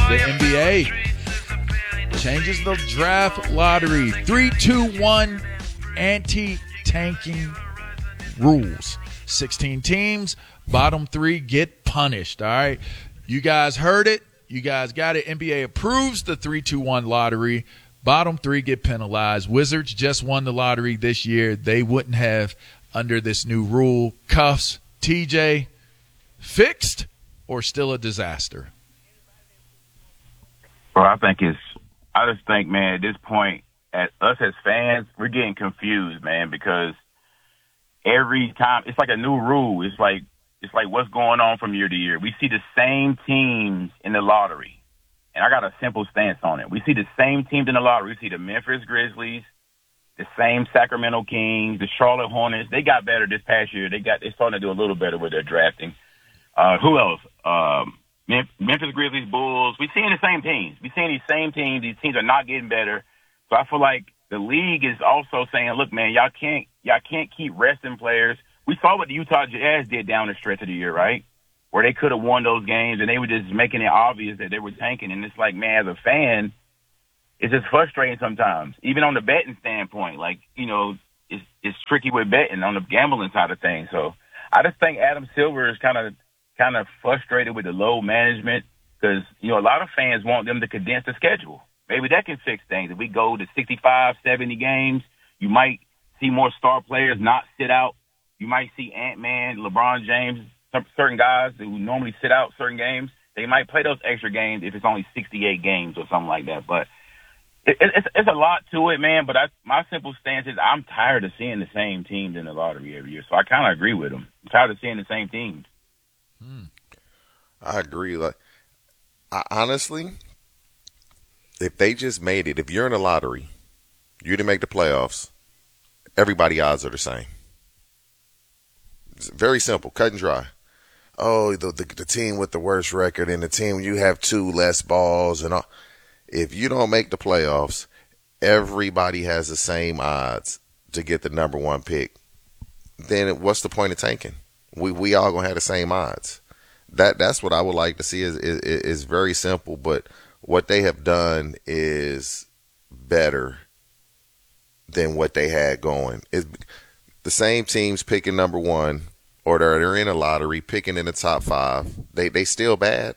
The NBA changes the draft lottery. 3-2-1 anti-tanking rules. 16 teams, bottom 3 get punished. All right. You guys heard it. You guys got it. NBA approves the 3-2-1 lottery. Bottom 3 get penalized. Wizards just won the lottery this year. They wouldn't have under this new rule. Cuffs, TJ, fixed or still a disaster? Well, I just think, man, at this point, us as fans, we're getting confused, man, because every time it's like a new rule. It's like what's going on from year to year. We see the same teams in the lottery, and I got a simple stance on it. We see the same teams in the lottery. We see the Memphis Grizzlies, the same Sacramento Kings, the Charlotte Hornets. They got better this past year. They're starting to do a little better with their drafting. Who else? Memphis Grizzlies, Bulls. We're seeing the same teams. We're seeing these same teams. These teams are not getting better. So I feel like the league is also saying, look, man, y'all can't keep resting players. We saw what the Utah Jazz did down the stretch of the year, right? Where they could have won those games, and they were just making it obvious that they were tanking. And it's like, man, as a fan, it's just frustrating sometimes, even on the betting standpoint. Like, it's tricky with betting on the gambling side of things. So I just think Adam Silver is kind of frustrated with the load management because, a lot of fans want them to condense the schedule. Maybe that can fix things. If we go to 65, 70 games, you might see more star players not sit out. You might see Ant-Man, LeBron James, certain guys who normally sit out certain games. They might play those extra games if it's only 68 games or something like that. But it's a lot to it, man. But my simple stance is I'm tired of seeing the same teams in the lottery every year. So I kind of agree with them. I'm tired of seeing the same teams. I agree. Honestly, if they just made it, if you're in a lottery, you didn't make the playoffs, everybody's odds are the same. It's very simple, cut and dry. Oh, the team with the worst record and the team you have 2 less balls and all. If you don't make the playoffs, everybody has the same odds to get the number 1 pick. Then what's the point of tanking? We all gonna have the same odds. That's what I would like to see is very simple, but what they have done is better than what they had going. It's the same teams picking number 1, or they're in a lottery picking in the top 5. They still bad.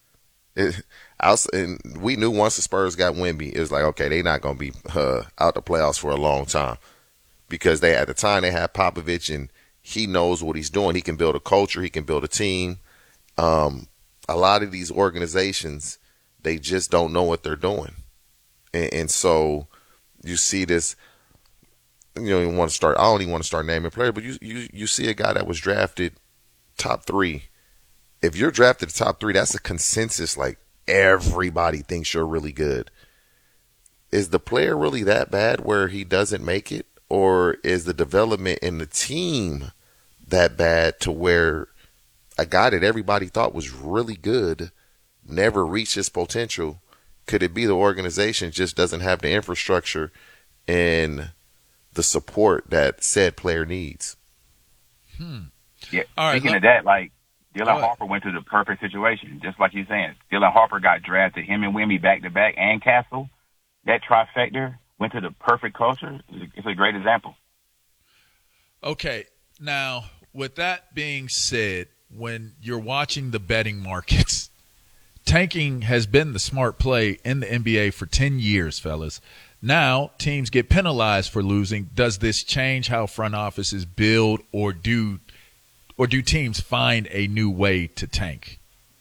And we knew once the Spurs got Wemby, it was like, okay, they're not going to be out the playoffs for a long time because at the time they had Popovich and he knows what he's doing. He can build a culture. He can build a team. A lot of these organizations, they just don't know what they're doing. And so you see this, I don't even want to start naming players, but you see a guy that was drafted top 3. If you're drafted top 3, that's a consensus. Like everybody thinks you're really good. Is the player really that bad where he doesn't make it? Or is the development in the team that bad to where a guy that everybody thought was really good never reached his potential? Could it be the organization just doesn't have the infrastructure and the support that said player needs? Yeah. All right, speaking of that, like Dylan Harper went to the perfect situation, just like you're saying. Dylan Harper got drafted, him and Wemby back-to-back, and Castle. That trifecta went to the perfect culture. It's a great example. Okay, now with that being said, when you're watching the betting markets, tanking has been the smart play in the NBA for 10 years, fellas. Now teams get penalized for losing. Does this change how front offices build, or do teams find a new way to tank?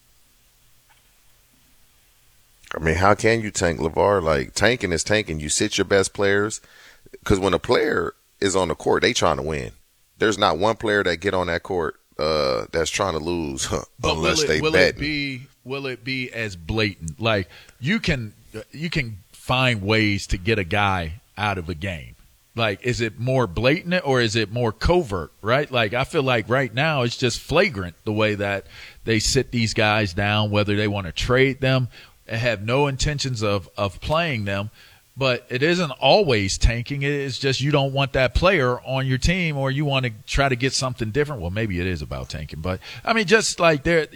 I mean, how can you tank, LeVar? Like, tanking is tanking. You sit your best players, because when a player is on the court, they trying to win. There's not one player that get on that court that's trying to lose unless they bet. Will it be as blatant? Like, you can find ways to get a guy out of a game. Like, is it more blatant or is it more covert, right? Like, I feel like right now it's just flagrant the way that they sit these guys down, whether they want to trade them and have no intentions of playing them. But it isn't always tanking. It is just you don't want that player on your team, or you want to try to get something different. Well, maybe it is about tanking. But, I mean, just like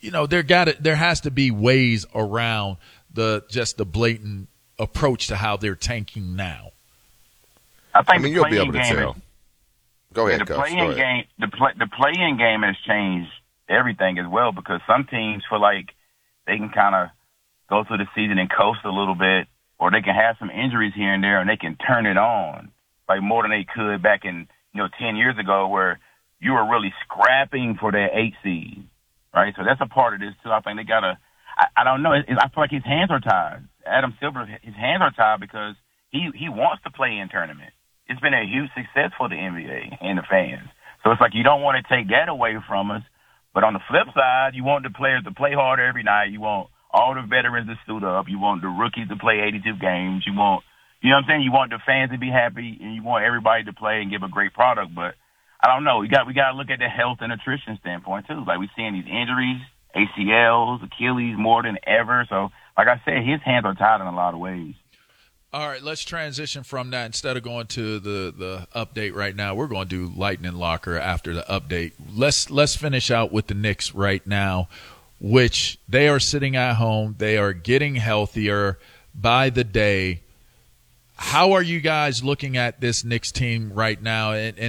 there has to be ways around the blatant approach to how they're tanking now. I mean, you'll be able to tell. Go ahead, the play-in game. The play-in game has changed everything as well, because some teams feel like they can kind of go through the season and coast a little bit, or they can have some injuries here and there, and they can turn it on like more than they could back in 10 years ago, where you were really scrapping for that 8 seed, right? So that's a part of this too. I think they gotta. I don't know. I feel like his hands are tied. Adam Silver, his hands are tied because he wants to play in tournament. It's been a huge success for the NBA and the fans. So it's like you don't want to take that away from us. But on the flip side, you want the players to play harder every night. You want all the veterans to suit up. You want the rookies to play 82 games. You want, you know what I'm saying? You want the fans to be happy, and you want everybody to play and give a great product. But I don't know. We got to look at the health and nutrition standpoint too. Like, we're seeing these injuries, ACLs, Achilles more than ever. So, like I said, his hands are tied in a lot of ways. All right, let's transition from that. Instead of going to the update right now, we're going to do Lightning Locker after the update. Let's finish out with the Knicks right now, which they are sitting at home. They are getting healthier by the day. How are you guys looking at this Knicks team right now? And